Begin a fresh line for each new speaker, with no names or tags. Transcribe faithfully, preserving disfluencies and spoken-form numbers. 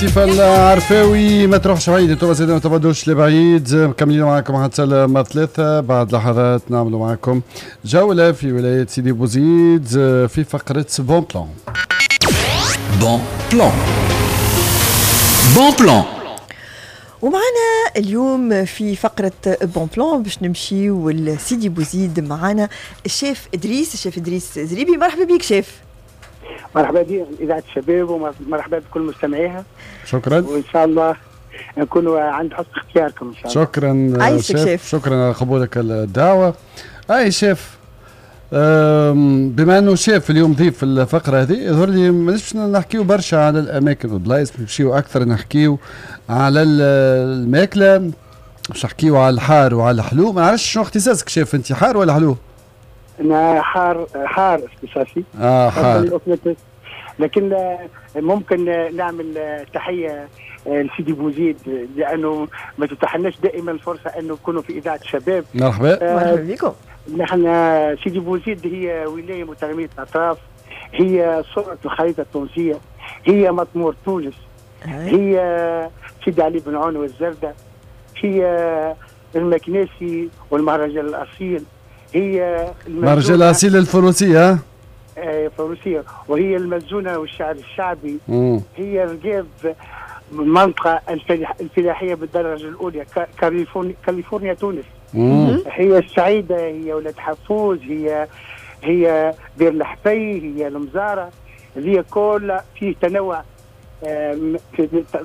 كيف العرفاوي ما تروحش بعيد، انتم زيادة ما تبعدوش لبعيد. مكملين معكم حتى الساعة ثلاثة. بعد لحظات نعملوا معكم جولة في ولاية سيدي بوزيد في فقرة بون بلان.
بون بلان بون بلان
ومعنا اليوم في فقرة بون بلان باش نمشيو لسيدي بوزيد. معنا الشيف إدريس الشيف إدريس زريبي. مرحبا بك شيف.
مرحبا بك إذاعة الشباب ومرحبا بكل مستمعيها.
شكرا،
وإن شاء الله نكونوا عند حسن اختياركم إن شاء الله.
شكرا
شيف.
شيف، شكرا على قبولك الدعوة. أي شيف، بما أنه شيف اليوم ضيف في الفقرة هذه، يظهر لي مانيش نحكيو برشا على الأماكن والبلايص، نمشيو أكثر نحكيو على الماكلة، مش نحكيو على الحار وعلى الحلو. ما نعرفش شنو اختصاصك شيف، أنت حار ولا حلو؟
أنا حار حار اختصاصي.
آه حار.
لكن ممكن نعمل تحية لسيدي بوزيد لأنه ما تتحناش دائما الفرصة أنه نكونوا في إذاعة الشباب.
مرحبا.
آه مرحبا بكم.
نحن سيدي بوزيد هي ولاية مترامية الأطراف، هي صورة الخريطة التونسية، هي مطمور تونس، هي سيدي علي بن عون والزردة، هي المكناسي والمهرجان الأصيل، هي
المهرجان الأصيل الفروسية.
فروسية، وهي المزونة والشعر الشعبي.
مم.
هي رقاب منطقة الفلاحية بالدرجة الأولى، كاليفورنيا, كاليفورنيا تونس.
مم.
هي السعيدة، هي ولاد حفوز، هي هي بير الحفي، هي المزارة. هي كل فيه تنوع في